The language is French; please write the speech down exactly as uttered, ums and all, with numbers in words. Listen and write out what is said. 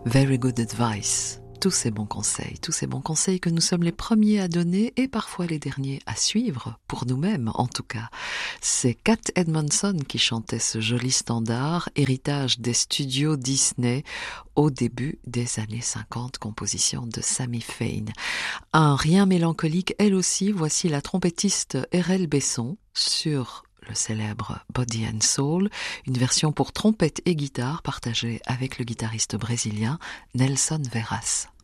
Very good advice. Tous ces bons conseils, tous ces bons conseils que nous sommes les premiers à donner et parfois les derniers à suivre, pour nous-mêmes en tout cas. C'est Cat Edmondson qui chantait ce joli standard, héritage des studios Disney au début des années cinquante, composition de Sammy Fain. Un rien mélancolique, elle aussi, voici la trompettiste Erel Besson sur le célèbre Body and Soul, une version pour trompette et guitare partagée avec le guitariste brésilien Nelson Veras.